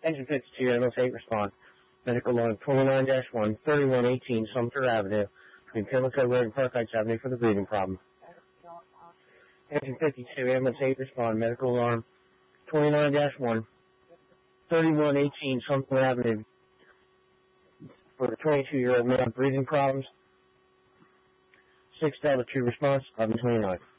Engine 52, ambulance 8, respond. Medical alarm 29-1, 3118 Sumter Avenue, between Pimlico Road and Park Heights Avenue for the breathing problem. Engine 52, ambulance 8, respond. Medical alarm 29-1, 3118 Sumter Avenue for the 22-year-old man with breathing problems. 6 Delta 2 response, 1129.